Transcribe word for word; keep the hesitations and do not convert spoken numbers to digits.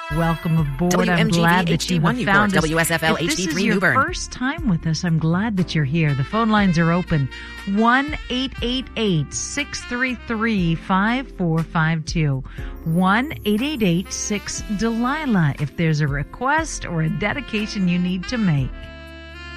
Welcome aboard. W M G V I'm glad that H D you one have found us. W S F L If H D this three is your Newburn. first time with us, I'm glad that you're here. The phone lines are open. one eight eight eight, six three three, five four five two. one eight eight eight, six Delilah if there's a request or a dedication you need to make.